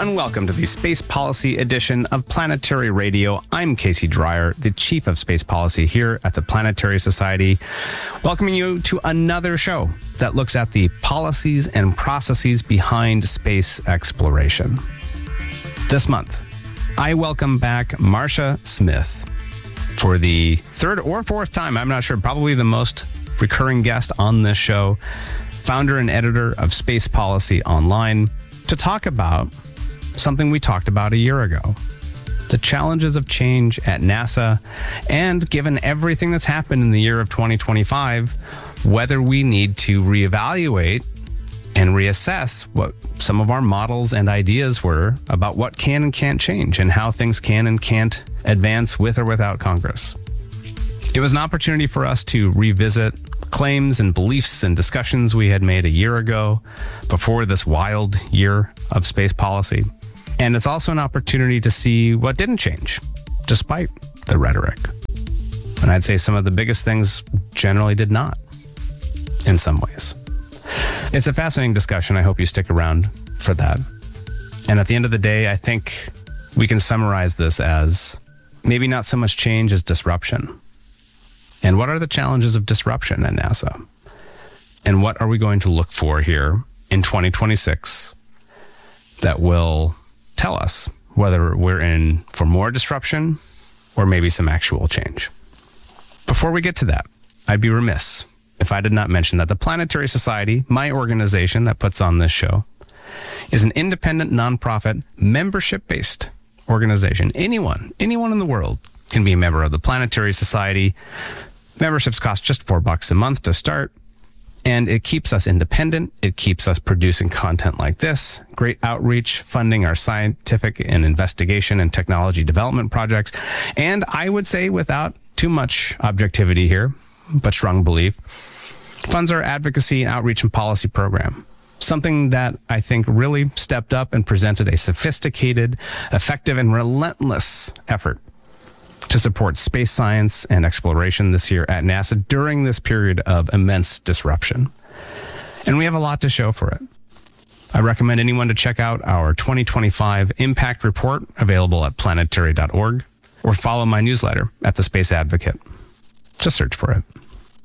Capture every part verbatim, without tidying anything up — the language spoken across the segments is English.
and welcome to the Space Policy edition of Planetary Radio. I'm Casey Dreyer, the Chief of Space Policy here at the Planetary Society, welcoming you to another show that looks at the policies and processes behind space exploration. This month, I welcome back Marcia Smith for the third or fourth time, I'm not sure, probably the most recurring guest on this show, founder and editor of Space Policy Online, to talk about something we talked about a year ago, the challenges of change at NASA, and given everything that's happened in the year of twenty twenty-five, whether we need to reevaluate and reassess what some of our models and ideas were about what can and can't change and how things can and can't advance with or without Congress. It was an opportunity for us to revisit claims and beliefs and discussions we had made a year ago before this wild year of space policy. And it's also an opportunity to see what didn't change, despite the rhetoric. And I'd say some of the biggest things generally did not, in some ways. It's a fascinating discussion. I hope you stick around for that. And at the end of the day, I think we can summarize this as maybe not so much change as disruption. And what are the challenges of disruption at NASA? And what are we going to look for here in twenty twenty-six that will tell us whether we're in for more disruption or maybe some actual change? Before we get to that, I'd be remiss if I did not mention that the Planetary Society, my organization that puts on this show, is an independent, nonprofit, membership-based organization. Anyone, anyone in the world can be a member of the Planetary Society. Memberships cost just four bucks a month to start, and it keeps us independent. It keeps us producing content like this, great outreach, funding our scientific and investigation and technology development projects. And I would say, without too much objectivity here, but strong belief, funds our advocacy, outreach, and policy program. Something that I think really stepped up and presented a sophisticated, effective, and relentless effort to support space science and exploration this year at NASA during this period of immense disruption. And we have a lot to show for it. I recommend anyone to check out our twenty twenty-five Impact Report, available at planetary dot org, or follow my newsletter at The Space Advocate. Just search for it.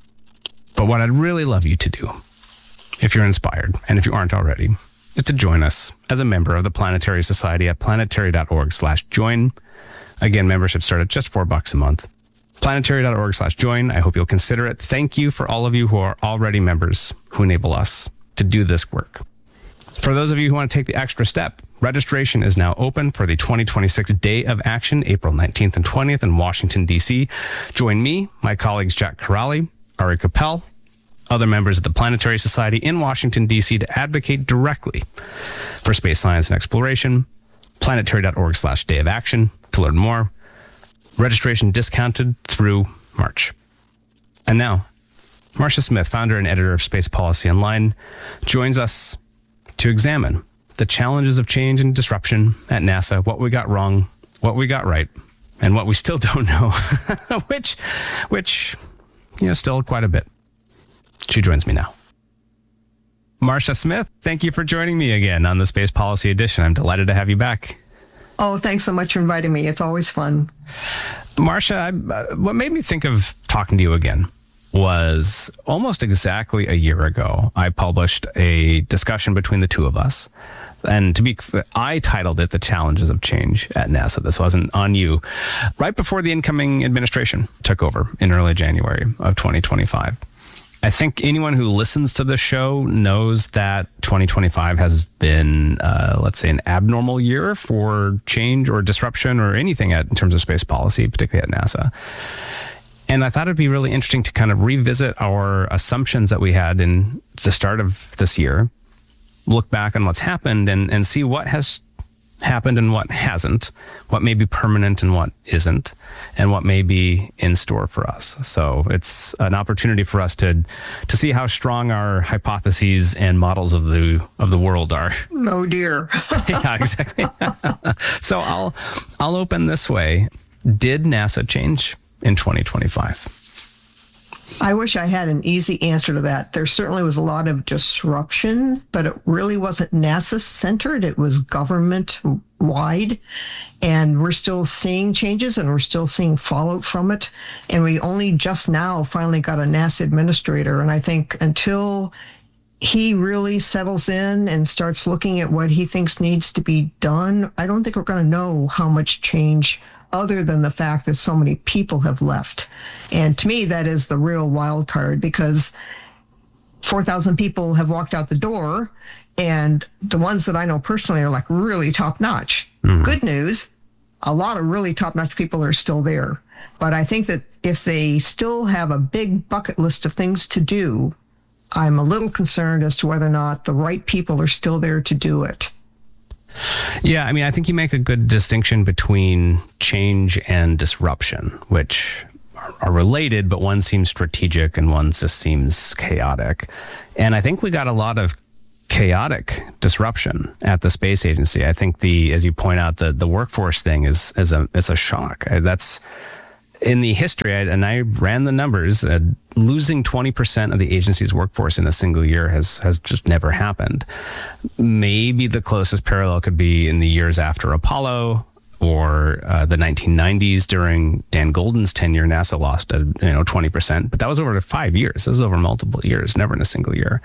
But what I'd really love you to do, if you're inspired, and if you aren't already, is to join us as a member of the Planetary Society at planetary dot org slash join. Again, memberships start at just four bucks a month. planetary dot org slash join. I hope you'll consider it. Thank you for all of you who are already members who enable us to do this work. For those of you who want to take the extra step, registration is now open for the twenty twenty-six Day of Action, April nineteenth and twentieth in Washington, D C. Join me, my colleagues Jack Corrali, Ari Capel, other members of the Planetary Society in Washington, D C to advocate directly for space science and exploration. planetary dot org slash day of action to learn more. Registration discounted through March. And now, Marcia Smith, founder and editor of Space Policy Online, joins us to examine the challenges of change and disruption at NASA, what we got wrong, what we got right, and what we still don't know, which, which, you know, still quite a bit. She joins me now. Marcia Smith, thank you for joining me again on the Space Policy Edition. I'm delighted to have you back. Oh, thanks so much for inviting me. It's always fun. Marcia, I, uh, what made me think of talking to you again was almost exactly a year ago, I published a discussion between the two of us. And to be clear, I titled it The Challenges of Change at NASA. This wasn't on you. Right before the incoming administration took over in early January of twenty twenty-five. I think anyone who listens to the show knows that twenty twenty-five has been, uh, let's say, an abnormal year for change or disruption or anything at, in terms of space policy, particularly at NASA. And I thought it'd be really interesting to kind of revisit our assumptions that we had in the start of this year, look back on what's happened and, and see what has happened and what hasn't, what may be permanent and what isn't, and what may be in store for us. So it's an opportunity for us to to see how strong our hypotheses and models of the of the world are. Oh dear. Yeah, exactly. So I'll I'll open this way. Did NASA change in twenty twenty-five? I wish I had an easy answer to that. There certainly was a lot of disruption, but it really wasn't NASA centered. It was government wide. And we're still seeing changes and we're still seeing fallout from it. And we only just now finally got a NASA administrator. And I think until he really settles in and starts looking at what he thinks needs to be done, I don't think we're going to know how much change other than the fact that so many people have left. And to me, that is the real wild card, because four thousand people have walked out the door, and the ones that I know personally are like really top notch. Mm. Good news, a lot of really top notch people are still there. But I think that if they still have a big bucket list of things to do, I'm a little concerned as to whether or not the right people are still there to do it. Yeah, I mean, I think you make a good distinction between change and disruption, which are related, but one seems strategic and one just seems chaotic. And I think we got a lot of chaotic disruption at the space agency. I think the, as you point out, the the workforce thing is is a is a shock. That's in the history, and I ran the numbers. Uh, losing twenty percent of the agency's workforce in a single year has has just never happened. Maybe the closest parallel could be in the years after Apollo, or uh, the nineteen nineties during Dan Goldin's tenure. NASA lost a, you know twenty percent, but that was over five years. This was over multiple years, never in a single year.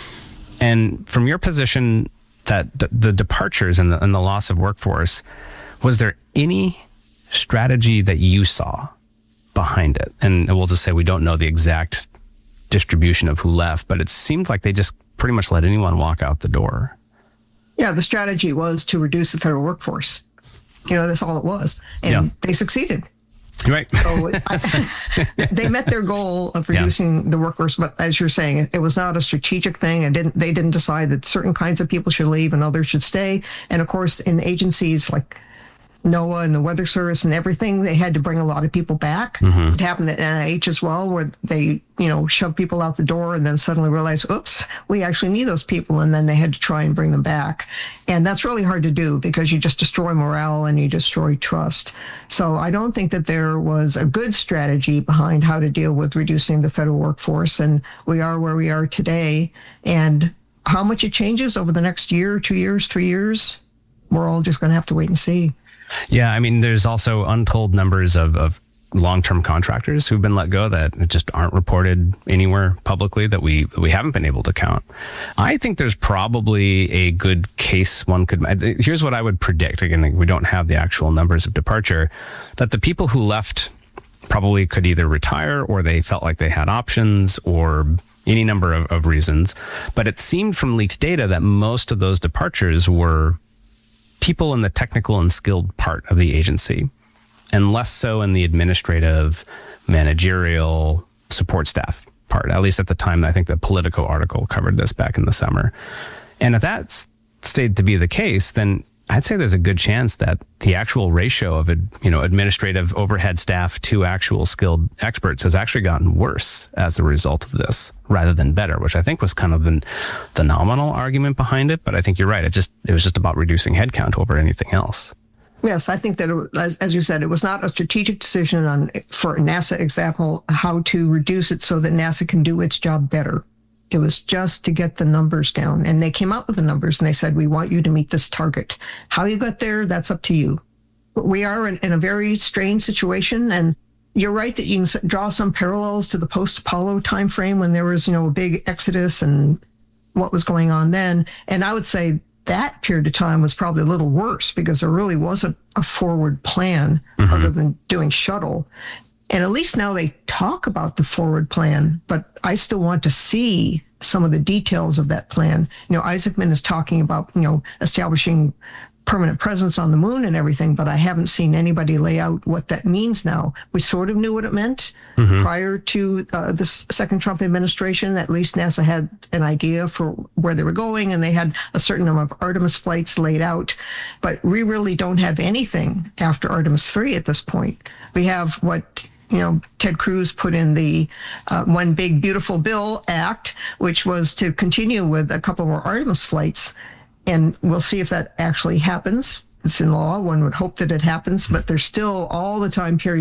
And from your position, that the departures and the, and the loss of workforce, was there any strategy that you saw behind it? And we'll just say we don't know the exact distribution of who left, but it seemed like they just pretty much let anyone walk out the door. Yeah, the strategy was to reduce the federal workforce. You know, that's all it was. And yeah. They succeeded. Right. So I, they met their goal of reducing yeah. the workforce, but as you're saying, it, it was not a strategic thing. And didn't they didn't decide that certain kinds of people should leave and others should stay. And of course, in agencies like NOAA and the Weather Service and everything, they had to bring a lot of people back. Mm-hmm. It happened at N I H as well, where they, you know, shoved people out the door and then suddenly realized, oops, we actually need those people. And then they had to try and bring them back. And that's really hard to do because you just destroy morale and you destroy trust. So I don't think that there was a good strategy behind how to deal with reducing the federal workforce. And we are where we are today. And how much it changes over the next year, two years, three years, we're all just going to have to wait and see. Yeah, I mean, there's also untold numbers of, of long-term contractors who've been let go that just aren't reported anywhere publicly that we we haven't been able to count. I think there's probably a good case one could... Here's what I would predict. Again, we don't have the actual numbers of departure, that the people who left probably could either retire or they felt like they had options or any number of, of reasons. But it seemed from leaked data that most of those departures were people in the technical and skilled part of the agency, and less so in the administrative, managerial, support staff part. At least at the time, I think the Politico article covered this back in the summer. And if that stayed to be the case, then I'd say there's a good chance that the actual ratio of, you know, administrative overhead staff to actual skilled experts has actually gotten worse as a result of this, rather than better, which I think was kind of the, the nominal argument behind it. But I think you're right. It just it was just about reducing headcount over anything else. Yes, I think that, it, as, as you said, it was not a strategic decision on, for NASA example, how to reduce it so that NASA can do its job better. It was just to get the numbers down. And they came out with the numbers and they said, we want you to meet this target. How you got there, that's up to you. But we are in, in a very strange situation. And you're right that you can draw some parallels to the post-Apollo timeframe when there was, you know, a big exodus and what was going on then. And I would say that period of time was probably a little worse because there really wasn't a forward plan mm-hmm. other than doing shuttle. And at least now they talk about the forward plan, but I still want to see some of the details of that plan. You know, Isaacman is talking about, you know, establishing permanent presence on the moon and everything, but I haven't seen anybody lay out what that means now. We sort of knew what it meant mm-hmm. prior to uh, the second Trump administration. At least NASA had an idea for where they were going, and they had a certain number of Artemis flights laid out. But we really don't have anything after Artemis three at this point. We have what... You know, Ted Cruz put in the uh, One Big Beautiful Bill Act, which was to continue with a couple more Artemis flights. And we'll see if that actually happens. It's in law. One would hope that it happens, but there's still all the time period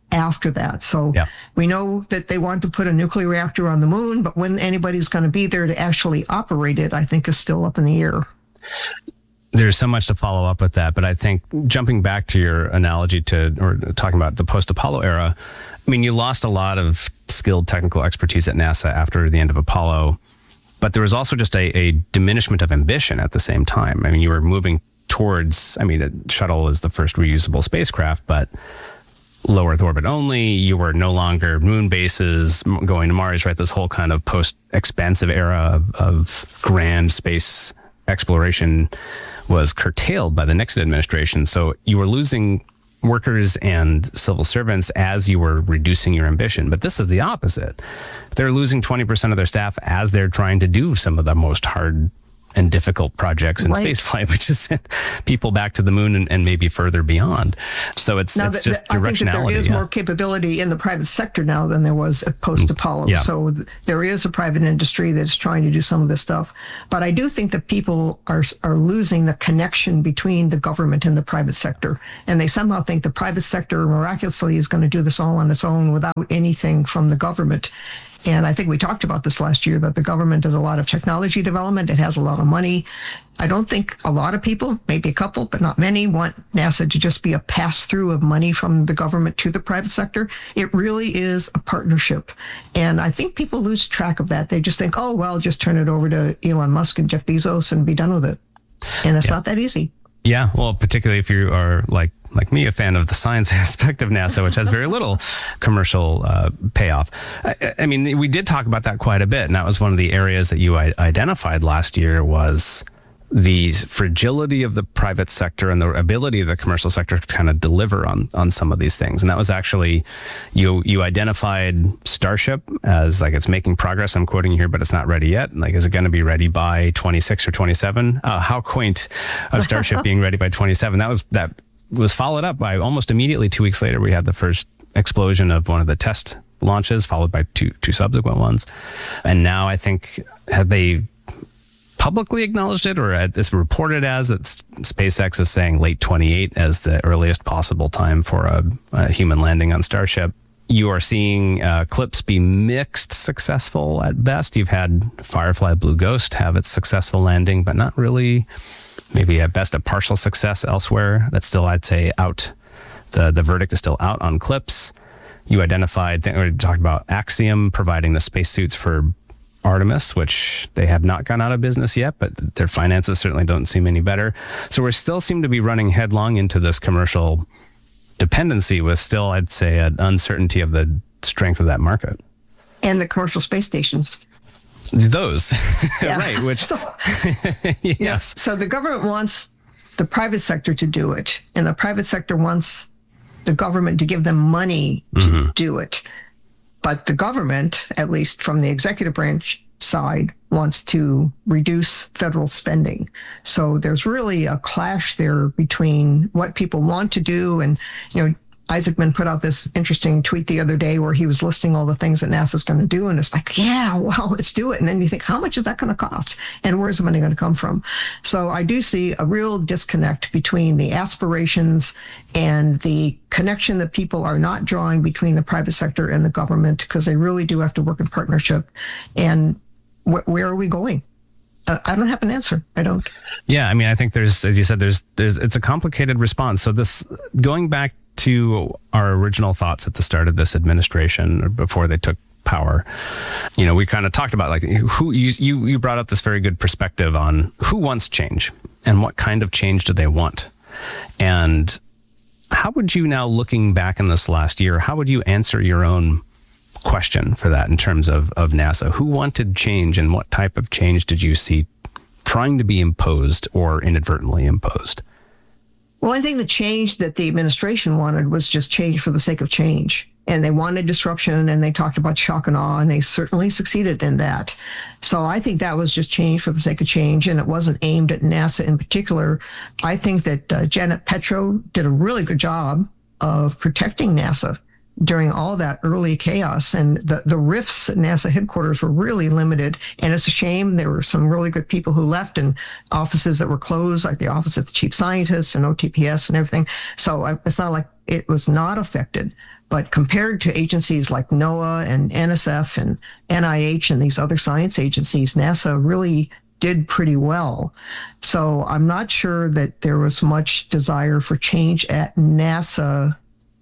after that. So yeah. we know that they want to put a nuclear reactor on the moon, but when anybody's going to be there to actually operate it, I think is still up in the air. There's so much to follow up with that, but I think jumping back to your analogy to, or talking about the post-Apollo era, I mean, you lost a lot of skilled technical expertise at NASA after the end of Apollo, but there was also just a, a diminishment of ambition at the same time. I mean, you were moving towards, I mean, the shuttle is the first reusable spacecraft, but low Earth orbit only. You were no longer moon bases going to Mars, right? This whole kind of post-expansive era of, of grand space exploration was curtailed by the Nixon administration. So you were losing workers and civil servants as you were reducing your ambition. But this is the opposite. They're losing twenty percent of their staff as they're trying to do some of the most hard and difficult projects in right. spaceflight, which is send people back to the moon and, and maybe further beyond. So it's now it's that, just that, directionality. I think that there is yeah. more capability in the private sector now than there was at post-Apollo. Yeah. So th- there is a private industry that's trying to do some of this stuff. But I do think that people are are losing the connection between the government and the private sector. And they somehow think the private sector miraculously is going to do this all on its own without anything from the government. And I think we talked about this last year, that the government does a lot of technology development. It has a lot of money. I don't think a lot of people, maybe a couple, but not many, want NASA to just be a pass-through of money from the government to the private sector. It really is a partnership. And I think people lose track of that. They just think, oh, well, just turn it over to Elon Musk and Jeff Bezos and be done with it. And it's yeah. not that easy. Yeah, well, particularly if you are like like me, a fan of the science aspect of NASA, which has very little commercial uh, payoff. I, I mean, we did talk about that quite a bit, and that was one of the areas that you I- identified last year was the fragility of the private sector and the ability of the commercial sector to kind of deliver on on some of these things. And that was actually, you you identified Starship as like it's making progress. I'm quoting you here, but it's not ready yet. Like, is it going to be ready by twenty-six or twenty-seven? Uh, how quaint of Starship being ready by twenty-seven. That was that was followed up by almost immediately two weeks later, we had the first explosion of one of the test launches, followed by two two subsequent ones. And now I think, have they publicly acknowledged it, or it's reported as that SpaceX is saying late twenty-eight as the earliest possible time for a, a human landing on Starship. You are seeing uh, CLPS be mixed successful at best. You've had Firefly Blue Ghost have its successful landing, but not really, maybe at best a partial success elsewhere. That's still, I'd say, out. The the verdict is still out on CLPS. You identified, we talked about Axiom providing the spacesuits for Artemis, which they have not gone out of business yet, but their finances certainly don't seem any better. So we still seem to be running headlong into this commercial dependency with still, I'd say, an uncertainty of the strength of that market. And the commercial space stations. Those, yeah. right, which, so, yes. Yeah. So the government wants the private sector to do it, and the private sector wants the government to give them money to mm-hmm. do it. But the government, at least from the executive branch side, wants to reduce federal spending. So there's really a clash there between what people want to do. And, you know, Isaacman put out this interesting tweet the other day where he was listing all the things that NASA's going to do. And it's like, yeah, well, let's do it. And then you think, how much is that going to cost? And where's the money going to come from? So I do see a real disconnect between the aspirations and the connection that people are not drawing between the private sector and the government, because they really do have to work in partnership. And wh- where are we going? Uh, I don't have an answer. I don't. Yeah, I mean, I think there's, as you said, there's, there's, it's a complicated response. So this, going back to our original thoughts at the start of this administration, or before they took power, you know, we kind of talked about like who you, you, you brought up this very good perspective on who wants change and what kind of change do they want. And how would you now, looking back in this last year, how would you answer your own question for that in terms of, of NASA? Who wanted change, and what type of change did you see trying to be imposed or inadvertently imposed? Well, I think the change that the administration wanted was just change for the sake of change. And they wanted disruption, and they talked about shock and awe, and they certainly succeeded in that. So I think that was just change for the sake of change, and it wasn't aimed at NASA in particular. I think that uh, Janet Petro did a really good job of protecting NASA during all that early chaos. And the, the rifts at NASA headquarters were really limited. And it's a shame. There were some really good people who left and offices that were closed, like the office of the chief scientist and O T P S and everything. So it's not like it was not affected. But compared to agencies like NOAA and N S F and N I H and these other science agencies, NASA really did pretty well. So I'm not sure that there was much desire for change at NASA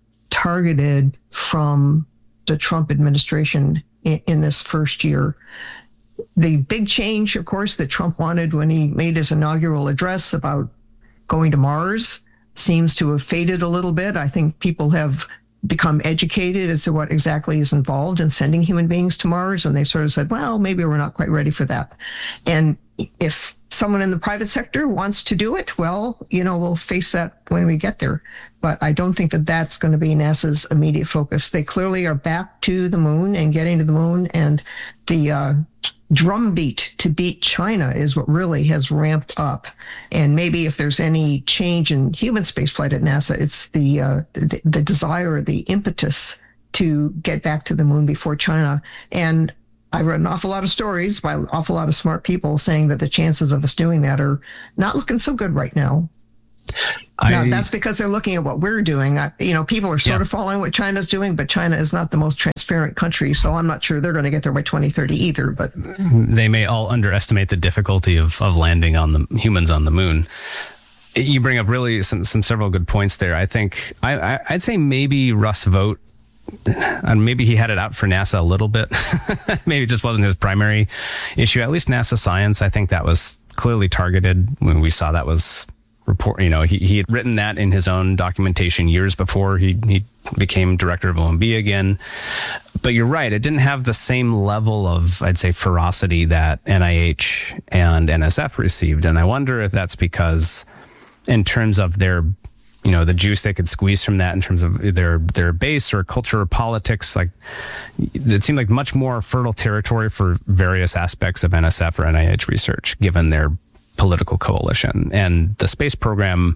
targeted from the Trump administration in, in this first year. The big change, of course, that Trump wanted when he made his inaugural address about going to Mars seems to have faded a little bit. I think people have become educated as to what exactly is involved in sending human beings to Mars. And they sort of said, well, maybe we're not quite ready for that. And if someone in the private sector wants to do it, well, you know, we'll face that when we get there. But I don't think that that's going to be NASA's immediate focus. They clearly are back to the moon and getting to the moon. And the uh, drumbeat to beat China is what really has ramped up. And maybe if there's any change in human spaceflight at NASA, it's the, uh, the, the desire, the impetus to get back to the moon before China. And I've read an awful lot of stories by an awful lot of smart people saying that the chances of us doing that are not looking so good right now. I, now, that's because they're looking at what we're doing. I, you know, people are sort yeah. of following what China's doing, but China is not the most transparent country, so I'm not sure they're going to get there by twenty thirty either. But they may all underestimate the difficulty of, of landing on the humans on the moon. You bring up really some, some several good points there. I think I, I, I'd say maybe Russ Vought, and maybe he had it out for NASA a little bit. Maybe it just wasn't his primary issue. At least NASA Science, I think that was clearly targeted when we saw that was report. You know, he, he had written that in his own documentation years before he, he became director of O M B again. But you're right. It didn't have the same level of, I'd say, ferocity that N I H and N S F received. And I wonder if that's because in terms of their, you know, the juice they could squeeze from that in terms of their their base or culture or politics, like it seemed like much more fertile territory for various aspects of N S F or N I H research, given their political coalition. And the space program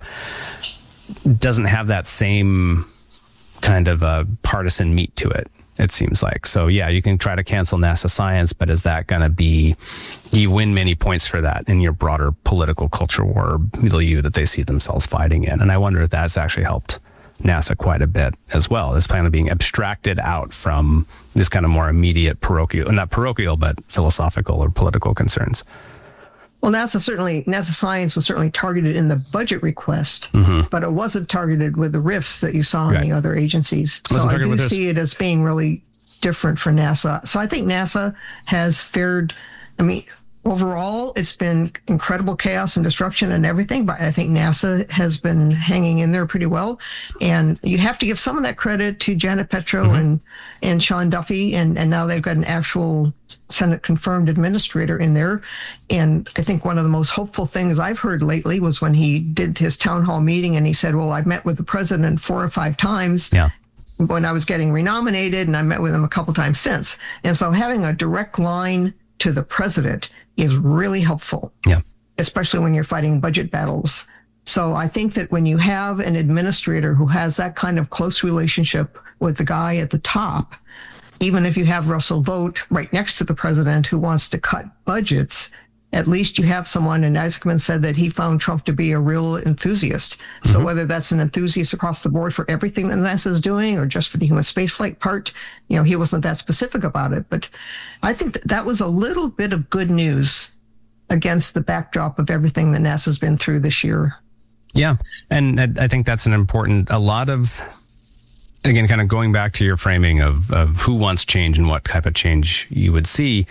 doesn't have that same kind of a partisan meat to it, it seems like. So yeah, you can try to cancel NASA Science, but is that going to be, do you win many points for that in your broader political culture war milieu that they see themselves fighting in? And I wonder if that's actually helped NASA quite a bit as well. It's kind of being abstracted out from this kind of more immediate parochial, not parochial, but philosophical or political concerns. Well, NASA certainly, NASA Science was certainly targeted in the budget request, mm-hmm. but it wasn't targeted with the rifts that you saw in right. the other agencies. So I do see it as being really different for NASA. So I think NASA has fared, I mean, overall, it's been incredible chaos and disruption and everything, but I think NASA has been hanging in there pretty well. And you have to give some of that credit to Janet Petro mm-hmm. and, and Sean Duffy, and, and now they've got an actual Senate-confirmed administrator in there. And I think one of the most hopeful things I've heard lately was when he did his town hall meeting and he said, well, I've met with the president four or five times. Yeah. When I was getting renominated, and I met with him a couple times since. And so having a direct line to the president is really helpful, yeah. especially when you're fighting budget battles. So I think that when you have an administrator who has that kind of close relationship with the guy at the top, even if you have Russell Vought right next to the president who wants to cut budgets, at least you have someone, and Isaacman said that he found Trump to be a real enthusiast. So mm-hmm. whether that's an enthusiast across the board for everything that NASA is doing or just for the human spaceflight part, you know, he wasn't that specific about it. But I think that, that was a little bit of good news against the backdrop of everything that NASA's been through this year. Yeah. And I think that's an important, a lot of, again, kind of going back to your framing of, of who wants change and what type of change you would see.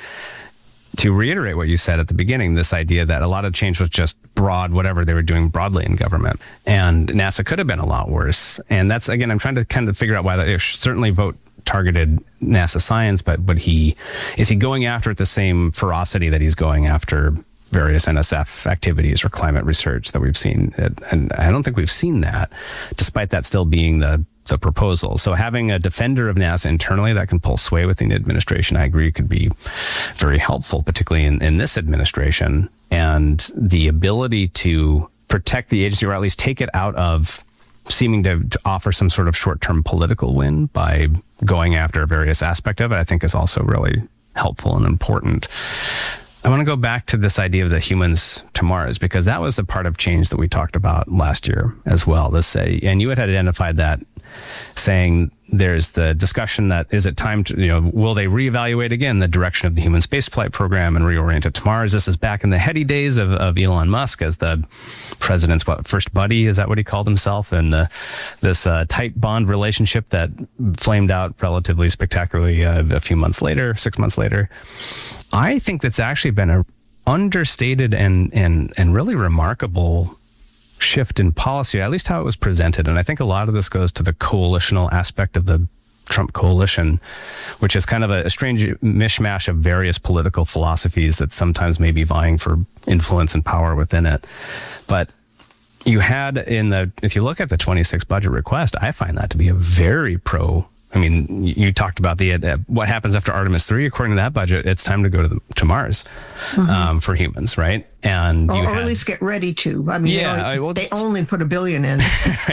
To reiterate what you said at the beginning, this idea that a lot of change was just broad, whatever they were doing broadly in government. And NASA could have been a lot worse. And that's, again, I'm trying to kind of figure out why that, certainly Vought targeted NASA Science, but but he, is he going after it the same ferocity that he's going after various N S F activities or climate research that we've seen? And I don't think we've seen that, despite that still being the the proposal. So having a defender of NASA internally that can pull sway within the administration, I agree, could be very helpful, particularly in, in this administration. And the ability to protect the agency, or at least take it out of seeming to, to offer some sort of short-term political win by going after various aspects of it, I think is also really helpful and important. I want to go back to this idea of the humans to Mars, because that was the part of change that we talked about last year as well. Let's say, and you had identified that, saying there's the discussion that is it time to, you know, will they reevaluate again the direction of the human spaceflight program and reorient it to Mars? This is back in the heady days of, of Elon Musk as the president's what, first buddy, is that what he called himself? And the, this uh, tight bond relationship that flamed out relatively spectacularly uh, a few months later, six months later. I think that's actually been a understated and and and really remarkable shift in policy, at least how it was presented. And I think a lot of this goes to the coalitional aspect of the Trump coalition, which is kind of a, a strange mishmash of various political philosophies that sometimes may be vying for influence and power within it. But you had in the, if you look at the twenty-six budget request, I find that to be a very pro. I mean, you talked about the uh, what happens after Artemis three. According to that budget, it's time to go to the, to Mars mm-hmm. um, for humans, right? And or, you or had, at least get ready to. I mean, yeah, they, only, I, well, they only put a billion in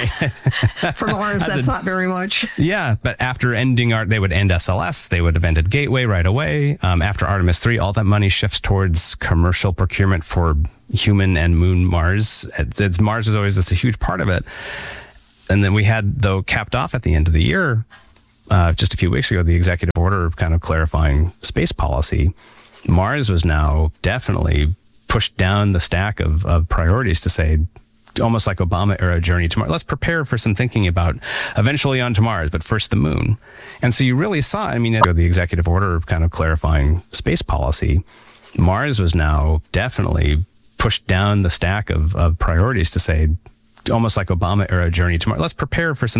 for Mars. That's a, not very much. Yeah, but after ending art, they would end S L S. They would have ended Gateway right away. Um, after Artemis three, all that money shifts towards commercial procurement for human and moon Mars. It's, it's Mars is always it's a huge part of it. And then we had, though, capped off at the end of the year. Uh, just a few weeks ago, the executive order kind of clarifying space policy. Mars was now definitely pushed down the stack of, of priorities to say, almost like Obama-era journey to Mars. Let's prepare for some thinking about eventually on to Mars, but first the moon. And so you really saw, I mean, the executive order kind of clarifying space policy. Mars was now definitely pushed down the stack of, of priorities to say, almost like Obama-era journey to Mars. Let's prepare for some